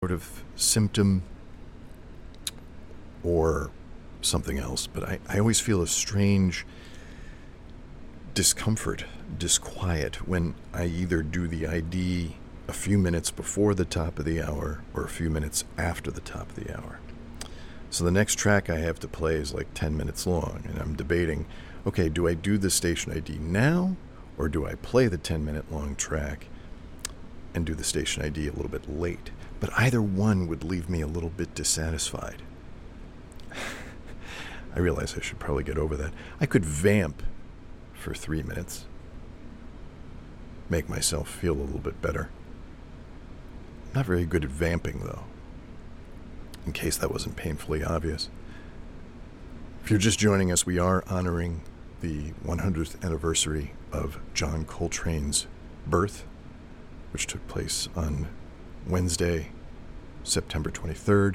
sort of symptom or something else, but I always feel a strange discomfort, disquiet when I either do the ID a few minutes before the top of the hour or a few minutes after the top of the hour. So the next track I have to play is like 10 minutes long, and I'm debating, okay, do I do the station ID now, or do I play the 10-minute long track and do the station ID a little bit late? But either one would leave me a little bit dissatisfied. I realize I should probably get over that. I could vamp for 3 minutes, make myself feel a little bit better. I'm not very good at vamping, though, in case that wasn't painfully obvious. If you're just joining us, we are honoring the 100th anniversary of John Coltrane's birth, which took place on Wednesday, September 23rd.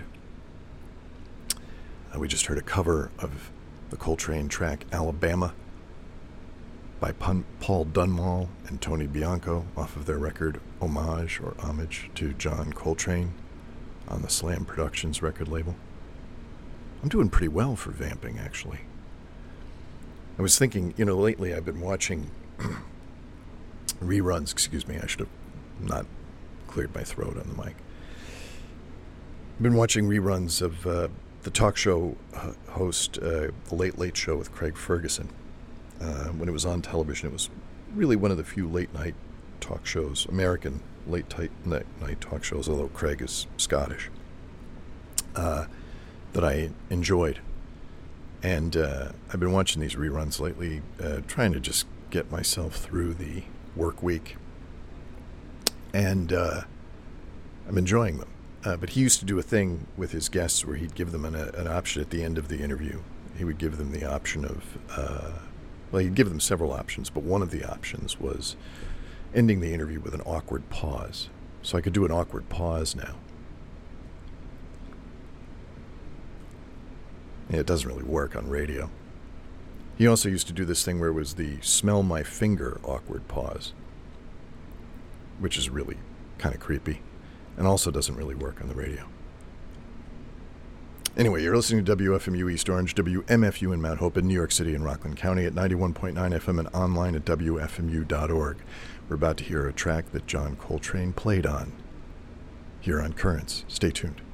We just heard a cover of the Coltrane track Alabama by Paul Dunmall and Tony Bianco off of their record Homage to John Coltrane on the Slam Productions record label. I'm doing pretty well for vamping, actually. I was thinking, lately I've been watching reruns. Excuse me, I should have not cleared my throat on the mic. I've been watching reruns of the talk show host, The Late Late Show with Craig Ferguson. When it was on television, it was really one of the few late-night talk shows, American late-night talk shows, although Craig is Scottish, that I enjoyed. And I've been watching these reruns lately, trying to just get myself through the work week. And I'm enjoying them. But he used to do a thing with his guests where he'd give them an option at the end of the interview. He would give them the option of, he'd give them several options, but one of the options was ending the interview with an awkward pause. So I could do an awkward pause now. Yeah, it doesn't really work on radio. He also used to do this thing where it was the smell my finger awkward pause, which is really kind of creepy and also doesn't really work on the radio. Anyway, you're listening to WFMU East Orange, WMFU in Mount Hope in New York City and Rockland County at 91.9 FM and online at WFMU.org. We're about to hear a track that John Coltrane played on here on Currents. Stay tuned.